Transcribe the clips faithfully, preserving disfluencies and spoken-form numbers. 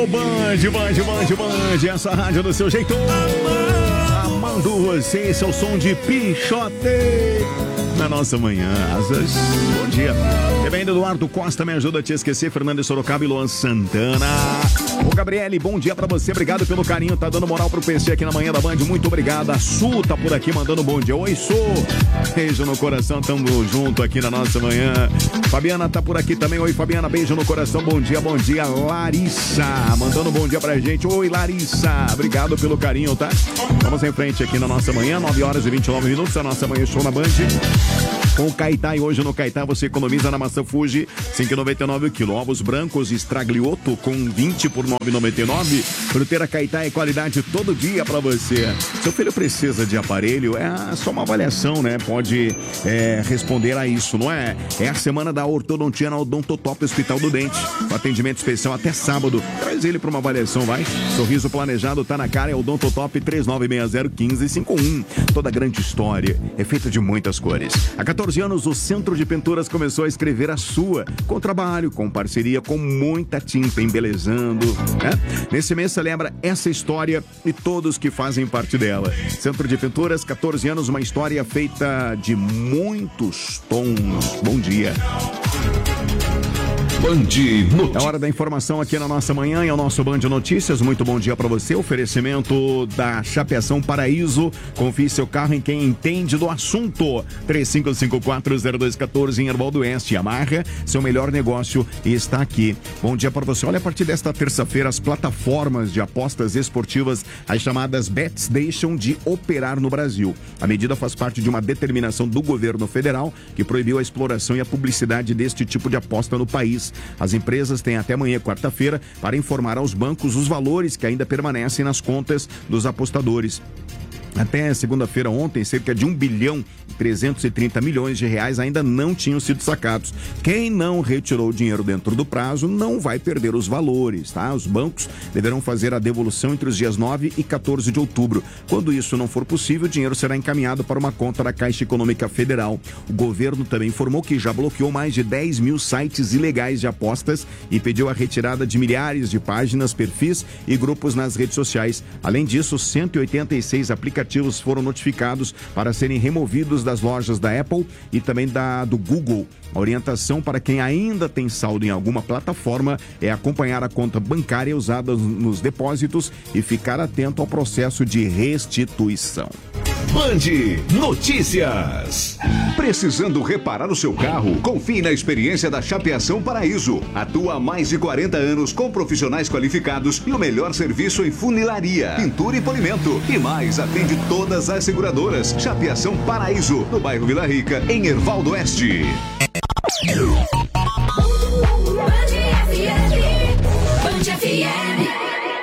Band, Band, Band, Band, essa rádio do seu jeito. Amando você, esse é o som de Pichote na nossa manhã. Asas, bom dia. E bem, Eduardo Costa, me ajuda a te esquecer. Fernando Sorocaba e Luan Santana. Ô, Gabriele, bom dia pra você. Obrigado pelo carinho, tá dando moral pro P C aqui na manhã da Band. Muito obrigado. A Su tá por aqui mandando bom dia. Oi, Su. Beijo no coração, tamo junto aqui na nossa manhã. Fabiana tá por aqui também. Oi, Fabiana, beijo no coração. Bom dia, bom dia. Larissa, mandando bom dia pra gente. Oi, Larissa. Obrigado pelo carinho, tá? Vamos em frente aqui na nossa manhã. nove horas e vinte e nove minutos. A nossa manhã show na Band. Com o Caetá, e hoje no Caetá você economiza na maçã Fuji, cinco reais e noventa e nove o quilo. Ovos brancos Stragliotto com vinte por nove reais e noventa e nove. Fruteira Caetá é qualidade todo dia pra você. Seu filho precisa de aparelho, é só uma avaliação, né? Pode é, responder a isso, não é? É a semana da ortodontia na Odontotop Hospital do Dente. O atendimento especial até sábado. Traz ele pra uma avaliação, vai. Sorriso planejado tá na cara, é Odontotop três nove seis zero um cinco cinco um. Toda grande história é feita de muitas cores. Há quatorze anos, o Centro de Pinturas começou a escrever a sua, com trabalho, com parceria, com muita tinta, embelezando, né? Nesse mês celebra essa história e todos que fazem parte dela. Centro de Pinturas, quatorze anos, uma história feita de muitos tons. Bom dia. Band Notícias. É hora da informação aqui na nossa manhã e é o nosso Band Notícias. Muito bom dia para você. Oferecimento da Chapeação Paraíso. Confie seu carro em quem entende do assunto. três cinco cinco quatro zero dois um quatro em Erval do Oeste. Amarra, seu melhor negócio está aqui. Bom dia para você. Olha, a partir desta terça-feira, as plataformas de apostas esportivas, as chamadas bets, deixam de operar no Brasil. A medida faz parte de uma determinação do governo federal que proibiu a exploração e a publicidade deste tipo de aposta no país. As empresas têm até amanhã, quarta-feira, para informar aos bancos os valores que ainda permanecem nas contas dos apostadores. Até segunda-feira ontem, cerca de um bilhão e trezentos e trinta milhões de reais ainda não tinham sido sacados. Quem não retirou o dinheiro dentro do prazo não vai perder os valores, tá? Os bancos deverão fazer a devolução entre os dias nove e quatorze de outubro. Quando isso não for possível, o dinheiro será encaminhado para uma conta da Caixa Econômica Federal. O governo também informou que já bloqueou mais de dez mil sites ilegais de apostas e pediu a retirada de milhares de páginas, perfis e grupos nas redes sociais. Além disso, cento e oitenta e seis aplicativos foram notificados para serem removidos das lojas da Apple e também da do Google. A orientação para quem ainda tem saldo em alguma plataforma é acompanhar a conta bancária usada nos depósitos e ficar atento ao processo de restituição. Band Notícias. Precisando reparar o seu carro? Confie na experiência da Chapeação Paraíso. Atua há mais de quarenta anos com profissionais qualificados e o melhor serviço em funilaria, pintura e polimento. E mais, atende todas as seguradoras. Chapeação Paraíso, no bairro Vila Rica, em Erval do Oeste. Band F M. Band F M.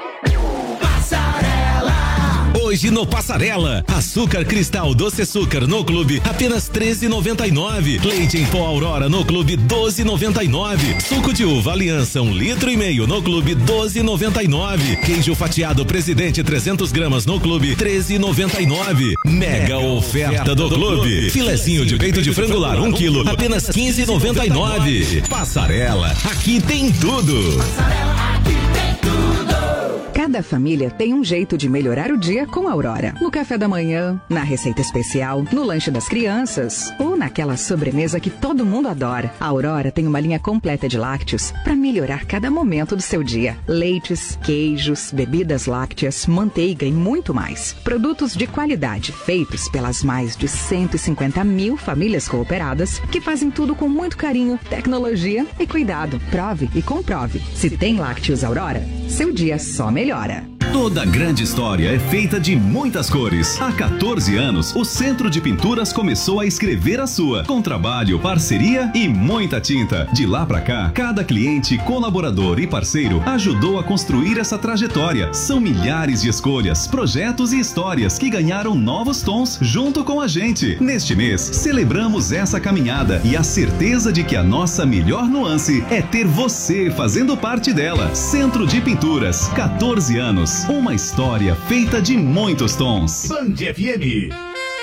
Hoje no Passarela, açúcar cristal doce açúcar no clube apenas treze reais e noventa e nove. Leite em pó Aurora no clube doze reais e noventa e nove. Suco de uva Aliança um litro e meio no clube doze reais e noventa e nove. Queijo fatiado Presidente trezentos gramas no clube treze reais e noventa e nove. Mega oferta do clube. Filezinho de peito de frango lar um quilo apenas quinze reais e noventa e nove. Passarela, aqui tem tudo. Passarela, aqui tem tudo. Cada família tem um jeito de melhorar o dia com a Aurora. No café da manhã, na receita especial, no lanche das crianças ou naquela sobremesa que todo mundo adora. A Aurora tem uma linha completa de lácteos para melhorar cada momento do seu dia. Leites, queijos, bebidas lácteas, manteiga e muito mais. Produtos de qualidade feitos pelas mais de cento e cinquenta mil famílias cooperadas que fazem tudo com muito carinho, tecnologia e cuidado. Prove e comprove. Se tem lácteos Aurora, seu dia só melhora. Toda grande história é feita de muitas cores. Há quatorze anos, o Centro de Pinturas começou a escrever a sua, com trabalho, parceria e muita tinta. De lá pra cá, cada cliente, colaborador e parceiro ajudou a construir essa trajetória. São milhares de escolhas, projetos e histórias que ganharam novos tons junto com a gente. Neste mês, celebramos essa caminhada e a certeza de que a nossa melhor nuance é ter você fazendo parte dela. Centro de Pinturas, quatorze anos. Uma história feita de muitos tons. Band F M. A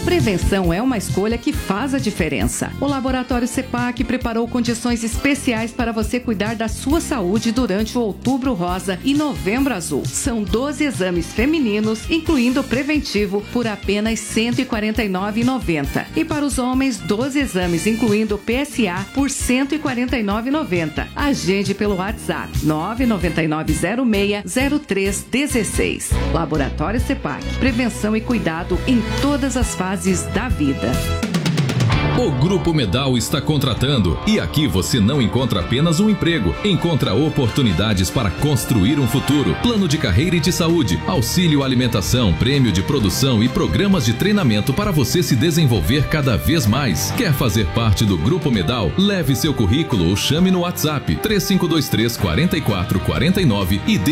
Prevenção é uma escolha que faz a diferença. O Laboratório CEPAC preparou condições especiais para você cuidar da sua saúde durante o Outubro Rosa e Novembro Azul. São doze exames femininos, incluindo o preventivo, por apenas cento e quarenta e nove reais e noventa centavos. E para os homens, doze exames, incluindo o P S A, por cento e quarenta e nove reais e noventa centavos. Agende pelo WhatsApp nove nove nove zero seis zero três um seis. Laboratório CEPAC. Prevenção e cuidado em todas as fases da vida. O Grupo Medal está contratando e aqui você não encontra apenas um emprego, encontra oportunidades para construir um futuro, plano de carreira e de saúde, auxílio alimentação, prêmio de produção e programas de treinamento para você se desenvolver cada vez mais. Quer fazer parte do Grupo Medal? Leve seu currículo ou chame no WhatsApp três cinco dois três quatro quatro quatro nove e dê